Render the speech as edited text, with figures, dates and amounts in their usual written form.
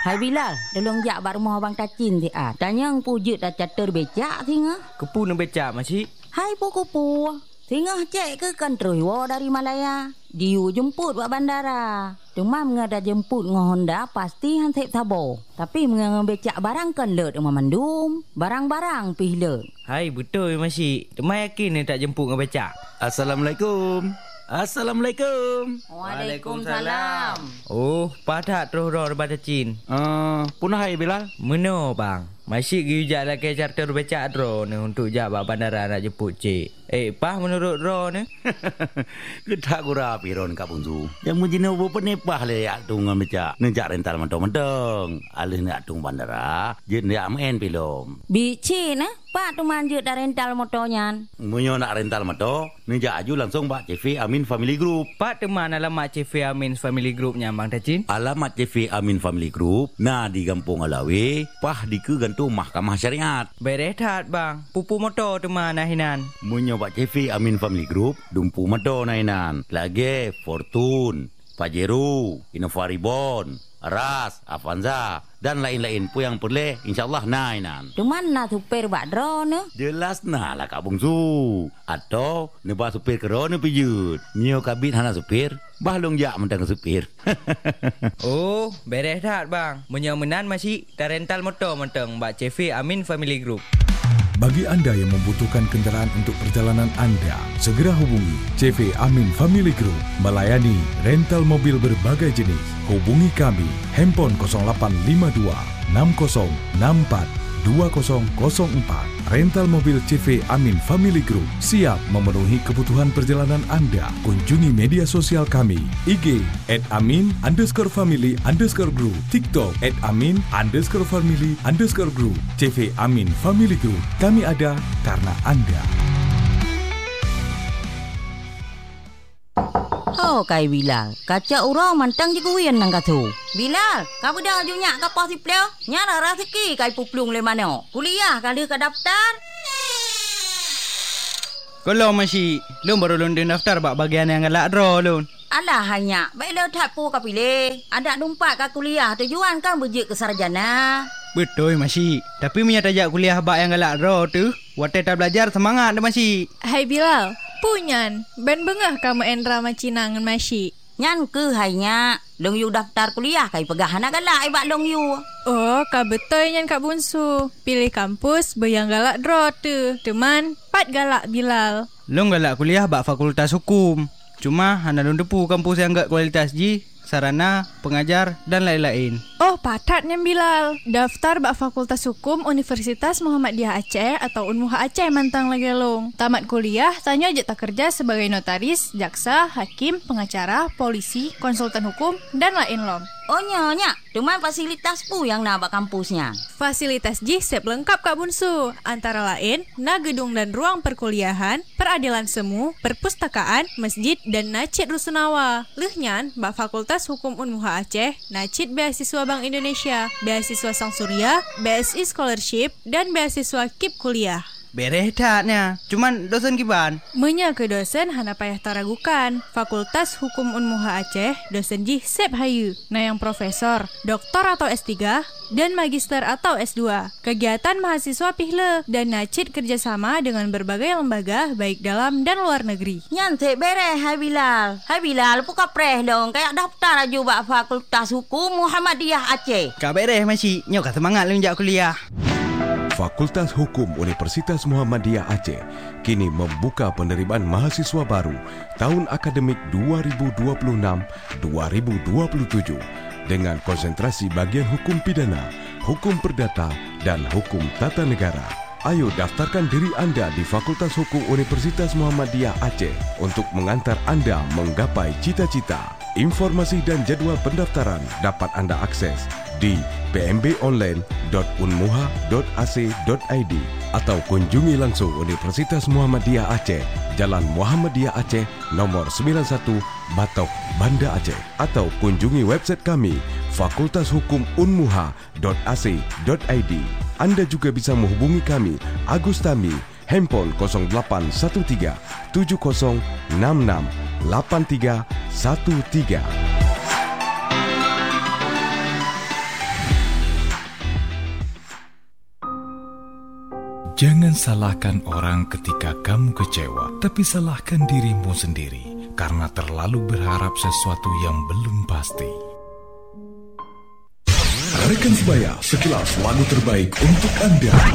Hai Bilal, tolong jak bak rumah abang Tacin ti ah. Tanya ang pujut dah catur becak singa. Kepu nak becak makcik. Hai puku-pu. Singa cek ke kan terus dari Malaya. Diu jemput buat bandara. Cuma mengada jemput dengan Honda pasti hansip sabo. Tapi mengada becak barang kan let dengan mandum. Barang-barang pih let. Hai betul makcik. Temai yakin ni tak jemput dengan becak. Assalamualaikum. Assalamualaikum. Waalaikumsalam. Oh, padat terus roh daripada Cin. Punah hai Bilal. Meno bang. Masih pergi ujak lagi charter becak drone ni untuk jak bak bandara nak jemput cik. Pah menurut drone ni? Ketak gura piron Kak Bunzu. Yang mujina apa nepah le yak tung becak. Nejak rental mentong-mentong. Alih nak tung bandara, je nak main pilom. Bici nah, Pak tu manjut dah rental motornya. Munyo nak rental motor, nejak aju langsung Pak CV Amin Family Group. Pak teman alamat CV Amin Family Groupnya bang Tacin. Alamat CV Amin Family Group, nah di Kampung Alawi, pah di ke gantung Mahkamah Syariat. Berehat bang, pupu motor teman nahinan. Munyo Pak CV Amin Family Group, dumpu motor nahinan. Lagi Fortune, Pajero, Innova Reborn, Ras, Avanza dan lain-lain pun yang boleh insyaAllah nainan. Cuman nak supir bak drone. Jelas nah lah Kak Bungsu. Atau nebah supir kerana pijut. Nyo kabit hana supir, bahlong jak mentang supir. Oh, beres dah bang. Menyamenan masih dah rental motor mentang Mbak CV Amin Family Group. Bagi anda yang membutuhkan kenderaan untuk perjalanan anda, segera hubungi CV Amin Family Group melayani rental mobil berbagai jenis. Hubungi kami, handphone 0852 6064 2004. Rental mobil CV Amin Family Group siap memenuhi kebutuhan perjalanan anda. Kunjungi media sosial kami, IG @amin_family_group, TikTok @amin_family_group. CV Amin Family Group, kami ada karena anda. Oh, kai Bilal. Kaca urang mantang je kuian nang katu. Bilal, kamu dah junyak ke pos sipleo? Nyara rezeki kai puplung le mana? Kuliah kali ke daftar? Kalau masih, lu baru lundin daftar bak bagian yang galak draw lu. Alah hanya, baiklah tak pu ka pilih. Ada numpak ke kuliah tujuan kan berjek ke sarjana. Betul masih. Tapi punya tajak kuliah bak yang galak draw tu, waktu tak belajar semangat dah masih. Hai Bilal, punyan, ben bengah kamu endra macinangan masih. Nyan ke hanya, long yu daftar kuliah kai pegah anak galak ibak long yu. Oh, kak betul nyan Kak Bunsu. Pilih kampus bayang galak draw tu. Teman, pat galak Bilal. Long galak kuliah bak fakultas hukum. Cuma hana long depu kampus yang gak kualitas ji, sarana, pengajar dan lain-lain. Oh, patatnya Bilal. Daftar bak Fakultas Hukum Universitas Muhammadiyah Aceh atau Unmuha Aceh mantang lagi long. Tamat kuliah, tanya aja tak kerja sebagai notaris, jaksa, hakim, pengacara, polisi, konsultan hukum dan lain long. Oh nyonya, cuma fasilitas pu yang nak bak kampusnya. Fasilitas J sep lengkap Kak Bunsu. Antara lain, na gedung dan ruang perkuliahan, peradilan semu, perpustakaan, masjid dan nacit rusunawa. Lehnyan, bak Fakultas Hukum Unmuha Aceh, nacit beasiswa Bank Indonesia, beasiswa Sang Surya, BSI Scholarship dan beasiswa KIP kuliah. Beres taknya. Cuman dosen kiban. Menya ke dosen hana payah taragukan. Fakultas Hukum Unmuha Aceh, dosen J sep hayu. Na yang profesor, doktor atau S3 dan magister atau S2. Kegiatan mahasiswa pihle dan nacit kerjasama dengan berbagai lembaga baik dalam dan luar negeri. Nyantik beres hai Bilal. Hai Bilal puka preh dong kayak daftar aja bak Fakultas Hukum Muhammadiyah Aceh. Kak beres masih. Nyok semangat lenjak kuliah. Fakultas Hukum Universitas Muhammadiyah Aceh kini membuka penerimaan mahasiswa baru tahun akademik 2026-2027 dengan konsentrasi bagian hukum pidana, hukum perdata, dan hukum tata negara. Ayo daftarkan diri anda di Fakultas Hukum Universitas Muhammadiyah Aceh untuk mengantar anda menggapai cita-cita. Informasi dan jadwal pendaftaran dapat anda akses di pmbonline.unmuha.ac.id atau kunjungi langsung Universitas Muhammadiyah Aceh, Jalan Muhammadiyah Aceh, nomor 91, Batok, Banda Aceh, atau kunjungi website kami fakultashukumunmuha.ac.id. Anda juga bisa menghubungi kami, Agus Tami, handphone 0813 7066 8313. Jangan salahkan orang ketika kamu kecewa, tapi salahkan dirimu sendiri karena terlalu berharap sesuatu yang belum pasti. Rekan sebaya, sekilas lagu terbaik untuk Anda.